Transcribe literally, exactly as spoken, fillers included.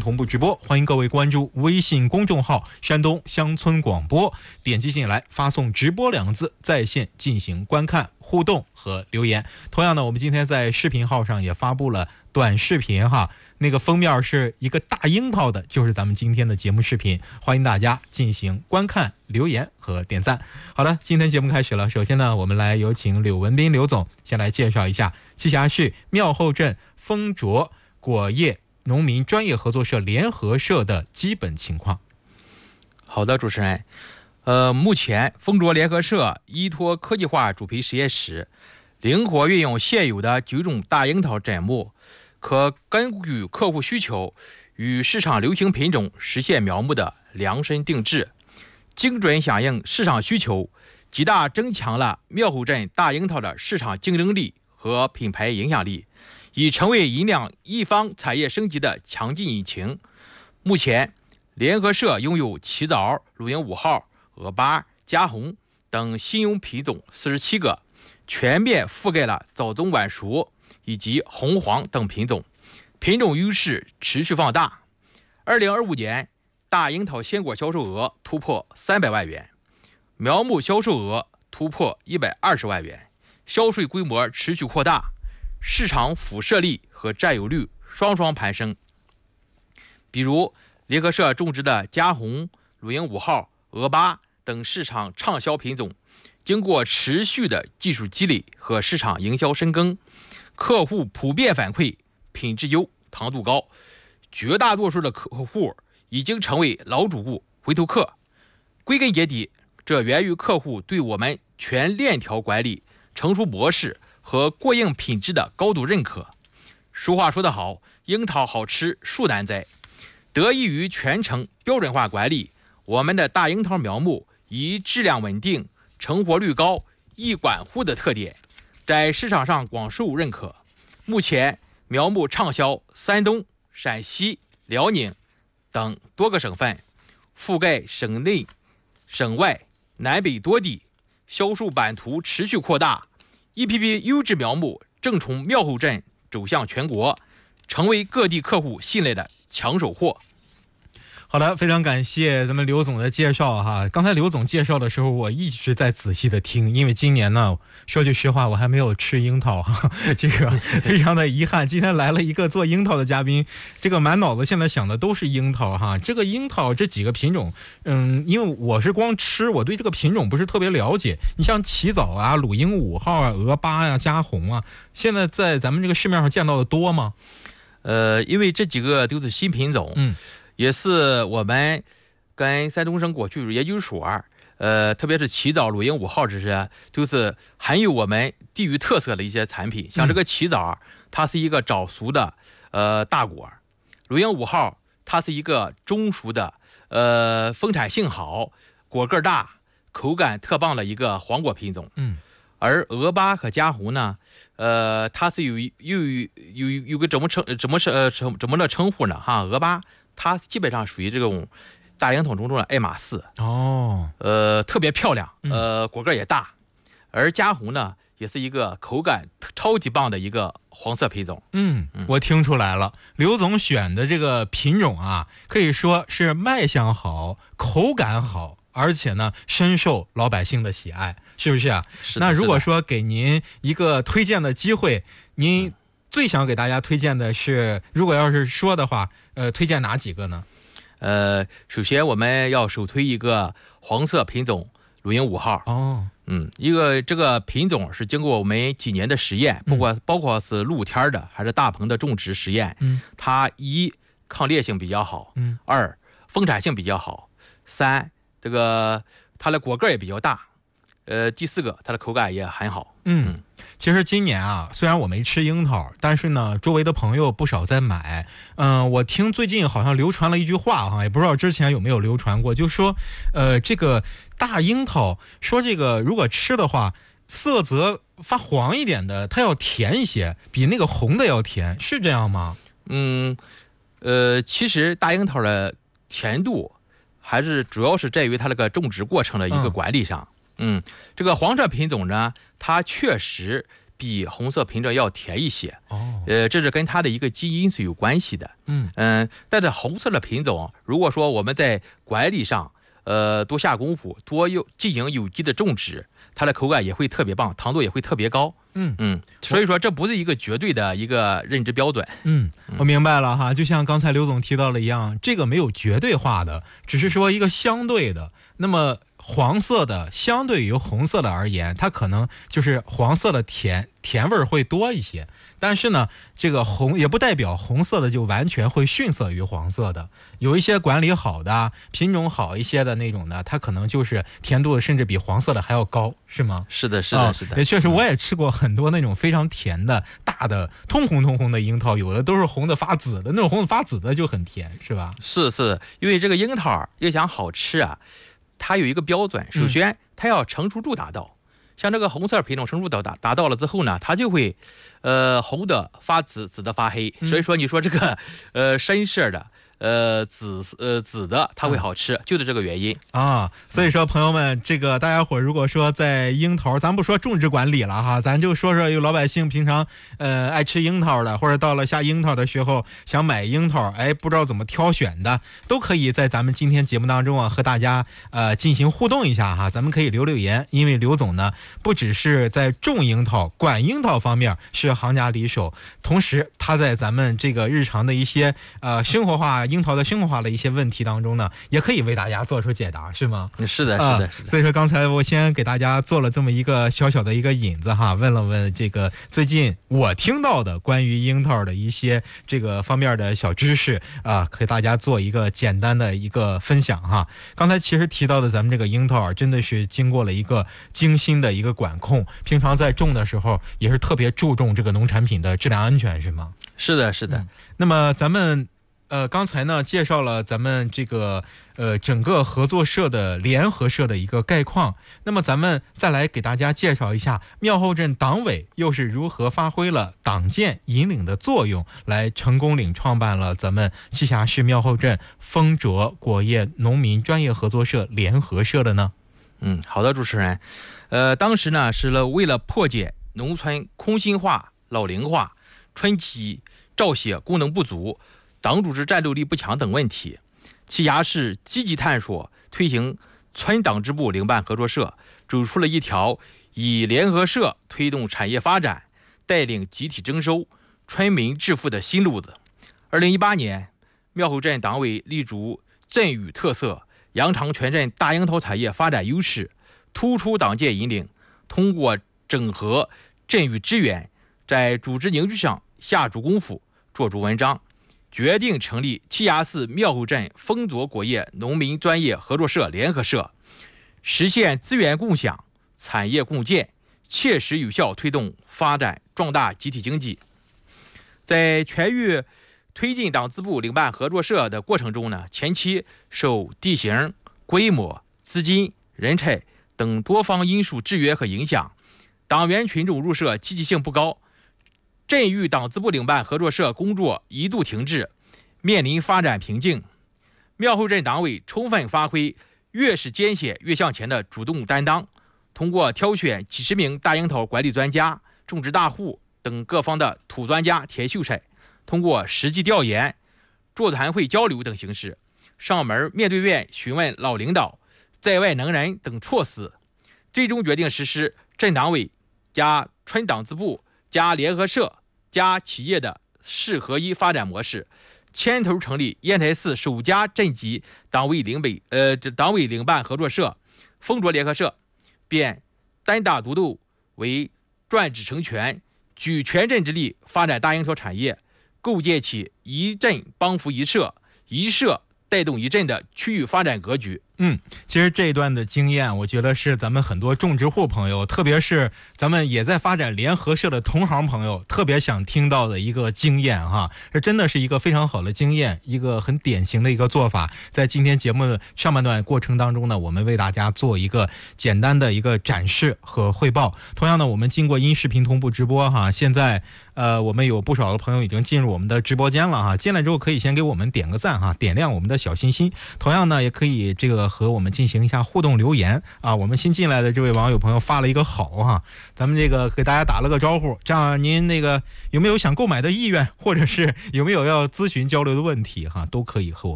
同步直播，欢迎各位关注微信公众号山东乡村广播，点击进来发送直播两个字，在线进行观看互动和留言。同样呢，我们今天在视频号上也发布了短视频哈，那个封面是一个大樱桃的，就是咱们今天的节目视频，欢迎大家进行观看、留言和点赞。好的，今天节目开始了。首先呢，我们来有请柳文斌柳总先来介绍一下栖霞市庙后镇丰卓果业农民专业合作社联合社的基本情况。 好的，主持人。呃，目前丰卓联合社依托科技化主培实验室，灵活运用现有的九种大樱桃砧木，可根据客户需求与市场流行品种实现苗木的量身定制，精准响应市场需求，极大增强了庙后镇大樱桃的市场竞争力和品牌影响力，已成为引领一方产业升级的强劲引擎。目前，联合社拥有奇枣、鲁英五号、鹅八、嘉红等新优品种四十七个，全面覆盖了早中晚熟以及红黄等品种，品种优势持续放大。二零二五年，大樱桃鲜果销售额突破三百万元，苗木销售额突破一百二十万元，销售规模持续扩大，市场辐射力和占有率双双攀升。比如联合社种植的嘉红、鲁英五号、鹅八等市场畅销品种，经过持续的技术积累和市场营销深耕，客户普遍反馈品质优、糖度高，绝大多数的客户已经成为老主顾、回头客。归根结底，这源于客户对我们全链条管理、成熟模式和过硬品质的高度认可。俗话说得好，樱桃好吃树难栽。得益于全程标准化管理，我们的大樱桃苗木以质量稳定、成活率高、易管护的特点，在市场上广受认可。目前苗木畅销山东、陕西、辽宁等多个省份，覆盖省内、省外、南北多地，销售版图持续扩大。一批批优质苗木正从庙后镇走向全国，成为各地客户信赖的抢手货。 好的，非常感谢咱们刘总的介绍哈。刚才刘总介绍的时候，我一直在仔细的听，因为今年呢，说句实话，我还没有吃樱桃哈，这个非常的遗憾。今天来了一个做樱桃的嘉宾，这个满脑子现在想的都是樱桃哈。这个樱桃这几个品种，嗯，因为我是光吃，我对这个品种不是特别了解。你像奇枣啊、鲁英五号啊、鹅八呀、嘉红啊，现在在咱们这个市面上见到的多吗？ 呃，因为这几个都是新品种，嗯。也是我们跟山东省果技术研究所，呃，特别是奇枣、鲁英五号这些，就是含有我们地域特色的一些产品。像这个奇枣，它是一个早熟的呃大果；鲁英五号，它是一个中熟的，呃，丰产性好、果个大、口感特棒的一个黄果品种。嗯。而鹅八和嘉红呢，呃，它是有有有有有个怎么称怎么呃称怎么的称呼呢？哈，鹅八。它基本上属于这种大樱桃中的爱马仕哦，呃，特别漂亮，呃，果个也大。而嘉红呢，也是一个口感超级棒的一个黄色品种。 嗯，我听出来了，刘总选的这个品种啊，可以说是卖相好、口感好，而且呢，深受老百姓的喜爱，是不是啊？ 是。 那如果说给您一个推荐的机会，您最想给大家推荐的是，如果要是说的话，呃，推荐哪几个呢？ 呃，首先我们要首推一个黄色品种鲁英五号。哦，嗯，一个这个品种是经过我们几年的实验，不过、嗯、包括是露天的还是大棚的种植实验，嗯，它一抗裂性比较好，嗯，二丰产性比较好，三这个它的果个也比较大，呃，第四个它的口感也很好， 嗯。嗯，其实今年啊，虽然我没吃樱桃，但是呢，周围的朋友不少在买。嗯、呃，我听最近好像流传了一句话哈，也不知道之前有没有流传过，就说，呃，这个大樱桃说这个如果吃的话，色泽发黄一点的，它要甜一些，比那个红的要甜，是这样吗？ 嗯，呃，其实大樱桃的甜度还是主要是在于它那个种植过程的一个管理上。嗯嗯，这个黄色品种呢，它确实比红色品种要甜一些。 哦， 呃，这是跟它的一个基因是有关系的。 嗯嗯，但是红色的品种，如果说我们在管理上，呃，多下功夫，多有进行有机的种植，它的口感也会特别棒，糖度也会特别高。 嗯嗯，所以说这不是一个绝对的一个认知标准。 嗯，我明白了哈，就像刚才刘总提到了一样，这个没有绝对化的，只是说一个相对的。那么黄色的相对于红色的而言，它可能就是黄色的甜甜味儿会多一些，但是呢，这个红也不代表红色的就完全会逊色于黄色的。有一些管理好的品种好一些的那种呢，它可能就是甜度甚至比黄色的还要高，是吗？ 是的，是的，是的， 也确实，我也吃过很多那种非常甜的大的通红通红的樱桃，有的都是红的发紫的，那种红的发紫的就很甜，是吧？ 是是，因为这个樱桃要想好吃啊，它有一个标准，首先它要成熟度达到。像这个红色品种成熟度达达到了之后呢，它就会，呃，红的发紫，紫的发黑。所以说，你说这个，呃，深色的。呃，紫呃紫的它会好吃，嗯、就是这个原因啊。所以说，朋友们，这个大家伙如果说在樱桃，咱不说种植管理了哈，咱就说说有老百姓平常呃爱吃樱桃的，或者到了下樱桃的时候想买樱桃，哎，不知道怎么挑选的，都可以在咱们今天节目当中啊和大家呃进行互动一下哈。咱们可以留留言，因为刘总呢不只是在种樱桃、管樱桃方面是行家里手，同时他在咱们这个日常的一些呃生活化。樱桃的生活化的一些问题当中呢，也可以为大家做出解答，是吗？ 是的，是的，是的。 所以说，刚才我先给大家做了这么一个小小的一个引子哈，问了问这个最近我听到的关于樱桃的一些这个方面的小知识啊，给大家做一个简单的一个分享哈。刚才其实提到的咱们这个樱桃真的是经过了一个精心的一个管控，平常在种的时候也是特别注重这个农产品的质量安全，是吗？ 是的，是的。嗯、 那么咱们。呃，刚才呢介绍了咱们这个呃整个合作社的联合社的一个概况，那么咱们再来给大家介绍一下庙后镇党委又是如何发挥了党建引领的作用，来成功领创办了咱们栖霞市庙后镇丰卓果业农民专业合作社联合社的呢？ 嗯，好的，主持人，呃，当时呢是了为了破解农村空心化、老龄化、春季照血功能不足、党组织战斗力不强等问题，栖霞市积极探索推行村党支部领办合作社，走出了一条以联合社推动产业发展、带领集体征收、村民致富的新路子。二零一八年，庙后镇党委立足镇域特色，扬长全镇大樱桃产业发展优势，突出党建引领，通过整合镇域资源，在组织凝聚上下足功夫，做足文章。决定成立栖霞市庙后镇丰卓果业农民专业合作社联合社，实现资源共享、产业共建，切实有效推动发展壮大集体经济。在全域推进党支部领办合作社的过程中呢，前期受地形、规模、资金、人才等多方因素制约和影响，党员群众入社积极性不高。镇域党支部领办合作社工作一度停滞，面临发展瓶颈。庙后镇党委充分发挥越是艰险越向前的主动担当，通过挑选几十名大樱桃管理专家、种植大户等各方的土专家田秀才，通过实际调研、座谈会交流等形式，上门面对面询问老领导、在外能人等措施，最终决定实施镇党委加村党支部加联合社加企业的市合一发展模式，牵头成立烟台市首家镇级党委领委呃党委领办合作社丰卓联合社，便单打独斗为专职成全，举全镇之力发展大樱桃产业，构建起一镇帮扶一社、一社带动一镇的区域发展格局。 嗯，其实这一段的经验，我觉得是咱们很多种植户朋友，特别是咱们也在发展联合社的同行朋友，特别想听到的一个经验哈。这真的是一个非常好的经验，一个很典型的一个做法。在今天节目的上半段过程当中呢，我们为大家做一个简单的一个展示和汇报。同样呢，我们经过音视频同步直播哈，现在呃，我们有不少的朋友已经进入我们的直播间了哈，进来之后可以先给我们点个赞哈，点亮我们的小心心。同样呢，也可以这个和我们进行一下互动留言啊。我们新进来的这位网友朋友发了一个好哈，咱们这个给大家打了个招呼，这样您那个有没有想购买的意愿，或者是有没有要咨询交流的问题哈，都可以和我们